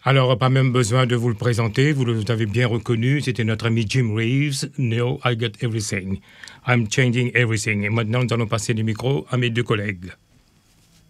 Alors, pas même besoin de vous le présenter, vous l'avez bien reconnu, c'était notre ami Jim Reeves, Now I Got Everything. I'm changing everything. Et maintenant, nous allons passer les micros à mes deux collègues.